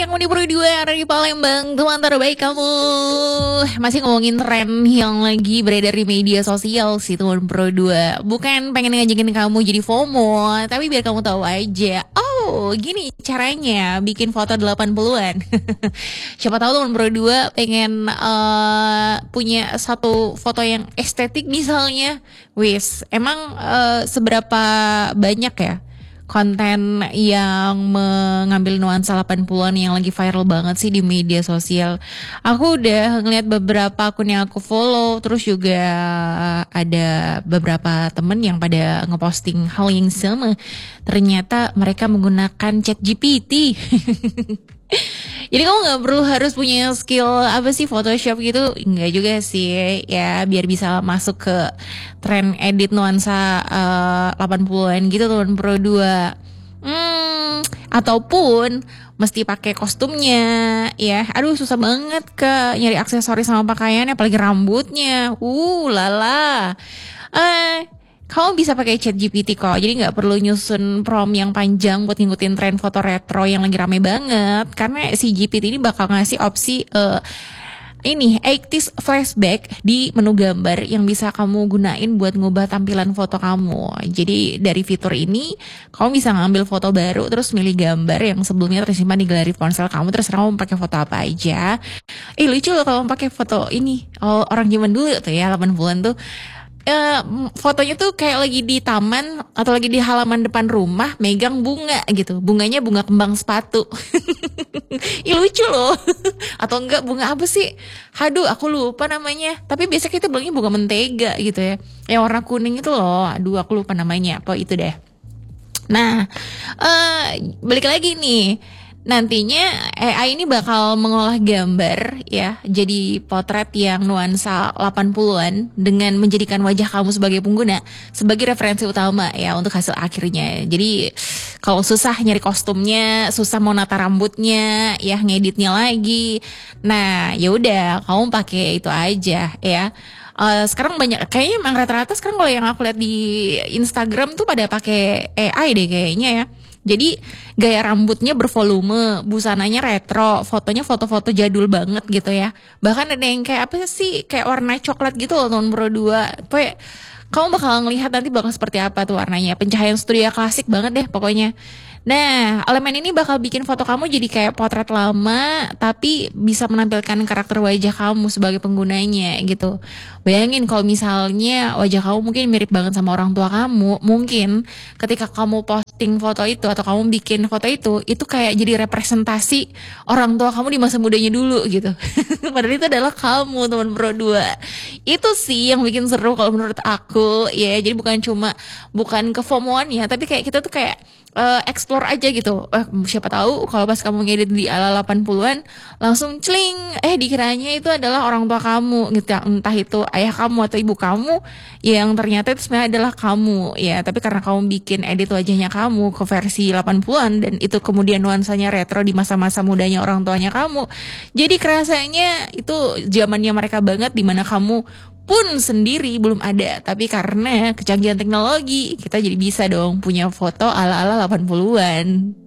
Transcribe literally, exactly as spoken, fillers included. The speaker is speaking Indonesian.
yang Uni Pro dua dari Palembang, teman terbaik kamu. Masih ngomongin tren yang lagi beredar di media sosial sih teman Pro dua. Bukan pengen ngajakin kamu jadi FOMO, tapi biar kamu tahu aja. Oh, gini caranya bikin foto delapan puluhan. Siapa tahu teman Pro dua pengen uh, punya satu foto yang estetik misalnya. Wis, emang uh, seberapa banyak ya konten yang mengambil nuansa delapan puluhan yang lagi viral banget sih di media sosial. Aku udah ngeliat beberapa akun yang aku follow, terus juga ada beberapa temen yang pada ngeposting hal yang sama. Ternyata mereka menggunakan ChatGPT. Jadi kamu gak perlu harus punya skill apa sih Photoshop gitu. Enggak juga sih. Ya biar bisa masuk ke tren edit nuansa uh, delapan puluhan gitu teman Pro dua. Hmm, ataupun mesti pakai kostumnya ya. Aduh susah banget ke nyari aksesoris sama pakaiannya, apalagi rambutnya. Uh lala. Eh Kamu bisa pakai ChatGPT kok, jadi nggak perlu nyusun prompt yang panjang buat ngikutin tren foto retro yang lagi rame banget. Karena si G P T ini bakal ngasih opsi uh, ini eighties flashback di menu gambar yang bisa kamu gunain buat ngubah tampilan foto kamu. Jadi dari fitur ini kamu bisa ngambil foto baru terus milih gambar yang sebelumnya tersimpan di galeri ponsel kamu, terserah kamu pakai foto apa aja. Eh lucu loh kalau pakai foto ini. Oh, orang zaman dulu tuh ya delapan puluhan tuh. Uh, fotonya tuh kayak lagi di taman atau lagi di halaman depan rumah megang bunga gitu. Bunganya bunga kembang sepatu. Ih lucu loh. Atau enggak bunga apa sih? Aduh aku lupa namanya. Tapi biasanya kita bilangnya bunga mentega gitu ya. Yang warna kuning itu loh. Aduh aku lupa namanya. Apa itu deh. Nah uh, balik lagi nih. Nantinya A I ini bakal mengolah gambar ya jadi potret yang nuansa delapan puluhan dengan menjadikan wajah kamu sebagai pengguna sebagai referensi utama ya untuk hasil akhirnya. Jadi kalau susah nyari kostumnya, susah mau nata rambutnya, ya ngeditnya lagi. Nah, ya udah kamu pakai itu aja ya. Uh, sekarang banyak kayaknya emang rata-rata sekarang kalau yang aku lihat di Instagram tuh pada pakai A I deh kayaknya ya. Jadi gaya rambutnya bervolume, busananya retro, fotonya foto-foto jadul banget gitu ya. Bahkan ada yang kayak apa sih, kayak warna coklat gitu loh tahun Pro dua. Pokoknya kamu bakal ngelihat nanti bakal seperti apa tuh warnanya. Pencahayaan studio klasik banget deh pokoknya. Nah, elemen ini bakal bikin foto kamu jadi kayak potret lama, tapi bisa menampilkan karakter wajah kamu sebagai penggunanya gitu. Bayangin kalau misalnya wajah kamu mungkin mirip banget sama orang tua kamu, mungkin ketika kamu posting foto itu atau kamu bikin foto itu, itu kayak jadi representasi orang tua kamu di masa mudanya dulu gitu. Padahal itu adalah kamu teman Pro dua. Itu sih yang bikin seru kalau menurut aku ya. Jadi bukan cuma bukan ke FOMO-an ya, tapi kayak kita tuh kayak Uh, explore aja gitu. Eh, siapa tahu kalau pas kamu ngedit di ala delapan puluhan langsung cling, eh dikiranya itu adalah orang tua kamu gitu ya. Entah itu ayah kamu atau ibu kamu yang ternyata itu sebenarnya adalah kamu ya. Tapi karena kamu bikin edit wajahnya kamu ke versi delapan puluhan dan itu kemudian nuansanya retro di masa-masa mudanya orang tuanya kamu, jadi kerasanya itu zamannya mereka banget, dimana kamu pun sendiri belum ada. Tapi karena kecanggihan teknologi kita jadi bisa dong punya foto ala-ala delapan puluhan.